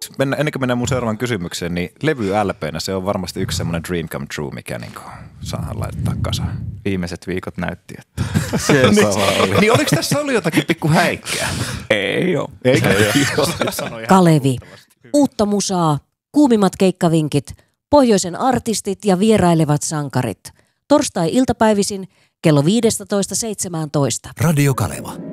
ennen kuin mennään mun seuraavaan kysymykseen, niin levy LP:nä se on varmasti yksi semmoinen dream come true, mikä niin saadaan laittaa kasaan. Viimeiset viikot näytti, että niin oliko tässä ollut jotakin pikku häikkää? ei ole. Eikä Kalevi. Uutta musaa, kuumimmat keikkavinkit, pohjoisen artistit ja vierailevat sankarit. Torstai-iltapäivisin kello 15.17. Radio Kaleva.